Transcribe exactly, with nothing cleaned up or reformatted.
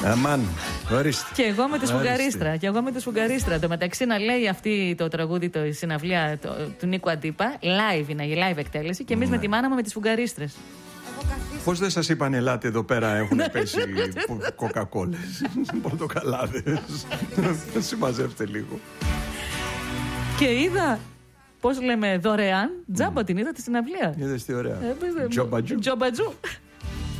Αμάν, ορίστε. Και εγώ με τη σφουγγαρίστρα. Και εγώ με τη σφουγγαρίστρα. Το μεταξύ να λέει αυτή το τραγούδι, το συναυλία το, του Νίκου Αντίπα, live είναι, η live εκτέλεση. Και εμείς ναι. με τη μάνα μου με τις σφουγγαρίστρες. Πώς δεν σας είπαν ελάτε εδώ πέρα, έχουν πέσει κοκακόλες, πορτοκαλάδες. Συμμαζεύτε λίγο. Και είδα, πώς λέμε, δωρεάν, τζάμπα την είδα τη συναυλία. Είδες τι ωραία. Τζομπατζού. Τζομπατζού.